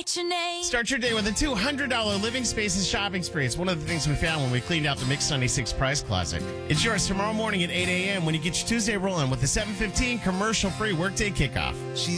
write your name. Start your day with a $200 Living Spaces shopping spree. It's one of the things we found when we cleaned out the Mix 96 prize closet. It's yours tomorrow morning at 8 a.m. when you get your Tuesday rolling with the 7:15 commercial-free workday kickoff.